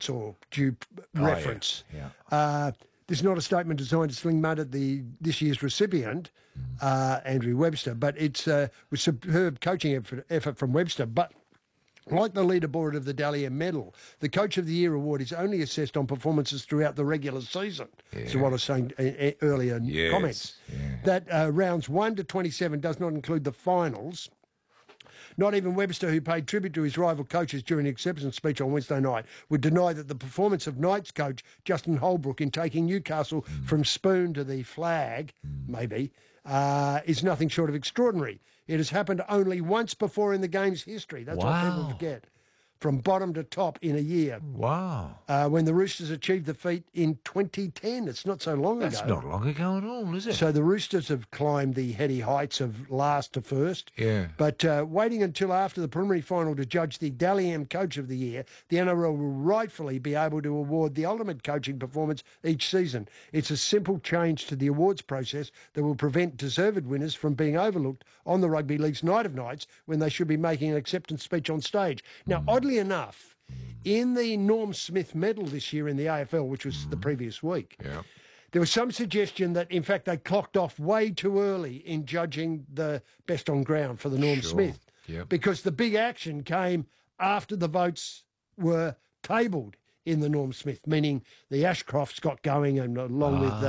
or due reference. Yeah. This is not a statement designed to sling mud at this year's recipient, Andrew Webster, but it's with superb coaching effort from Webster. But like the leaderboard of the Dally M Medal, the Coach of the Year award is only assessed on performances throughout the regular season. Yeah. So what I was saying earlier in Yes. comments. Yeah. That rounds 1 to 27 does not include the finals. Not even Webster, who paid tribute to his rival coaches during the acceptance speech on Wednesday night, would deny that the performance of Knights coach Justin Holbrook in taking Newcastle from spoon to the flag, maybe, is nothing short of extraordinary. It has happened only once before in the game's history. That's what people forget. From bottom to top in a year. Wow. When the Roosters achieved the feat in 2010. It's not so long ago. That's not long ago at all, is it? So the Roosters have climbed the heady heights of last to first. Yeah. But waiting until after the preliminary final to judge the Dally M Coach of the Year, the NRL will rightfully be able to award the ultimate coaching performance each season. It's a simple change to the awards process that will prevent deserved winners from being overlooked on the Rugby League's Night of Nights when they should be making an acceptance speech on stage. Now, oddly enough, in the Norm Smith medal this year in the AFL, which was the previous week, Yeah. there was some suggestion that, in fact, they clocked off way too early in judging the best on ground for the Norm Smith. Yep. Because the big action came after the votes were tabled in the Norm Smith, meaning the Ashcrofts got going and along with,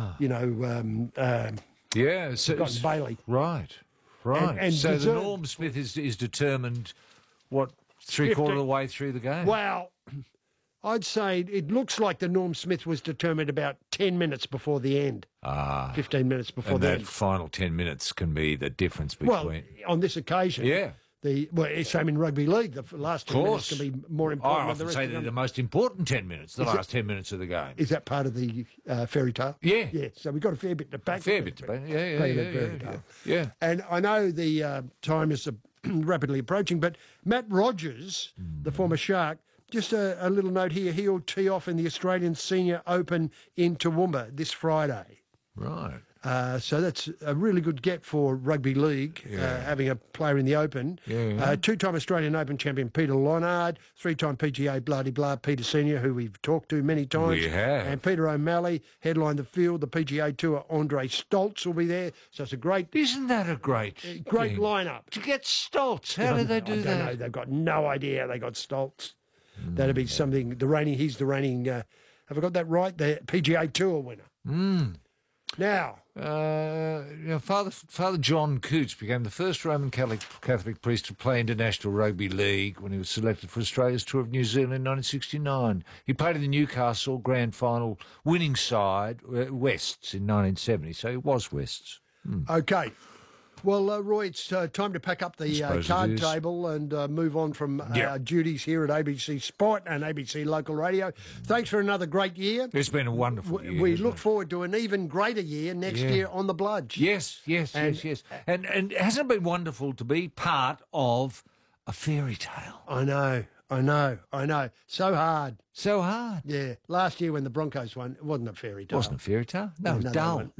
Yeah. So, Scott Bailey. Right. Right. And so the deserved- Norm Smith is determined, what, three-quarter of the way through the game? Well, I'd say it looks like the Norm Smith was determined about 10 minutes before the end. 15 minutes before and the that end. final 10 minutes can be the difference between... Well, on this occasion, Yeah. It's same in rugby league. The last 10 minutes can be more important I than the often rest say of they're them. the most important 10 minutes, the last 10 minutes of the game. Is that part of the fairy tale? Yeah. Yeah, so we've got a fair bit to back. Fair bit to back. Yeah. Fairy tale. Yeah. And I know the time is rapidly approaching, but Matt Rogers, the former Shark, just a little note here, he'll tee off in the Australian Senior Open in Toowoomba this Friday. Right. So that's a really good get for rugby league, having a player in the Open. Yeah. Two-time Australian Open champion Peter Lonard, three-time PGA bloody-blah Peter Senior, who we've talked to many times. We have. And Peter O'Malley headlined the field. The PGA Tour, Andre Stoltz will be there. So it's a great Isn't that a great thing? lineup. To get Stoltz, how did they do I don't that? know. They've got no idea. They got Stoltz. That'd be something. He's the reigning, have I got that right? The PGA Tour winner. Now, Father John Coots became the first Roman Catholic priest to play international rugby league when he was selected for Australia's tour of New Zealand in 1969. He played in the Newcastle Grand Final winning side, Wests, in 1970, so it was Wests. okay. Well, Roy, it's time to pack up the suppose it card is. table and move on from our duties here at ABC Sport and ABC Local Radio. Thanks for another great year. It's been a wonderful year. We hasn't look it? forward to an even greater year next year on the Bludge. Yes. And hasn't it been wonderful to be part of a fairy tale? I know. So hard. So hard. Yeah. Last year when the Broncos won, it wasn't a fairy tale. Wasn't a fairy tale? No, it was they dull. weren't.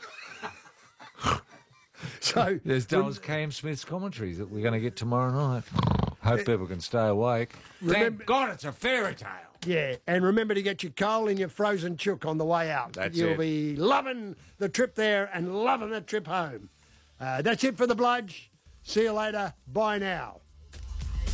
So There's Dallas Cam Smith's commentaries that we're going to get tomorrow night. Hope people can stay awake. Thank God it's a fairy tale. yeah, and remember to get your coal and your frozen chook on the way out. That's You'll it. be loving the trip there and loving the trip home. That's it for the Bludge. See you later. Bye now.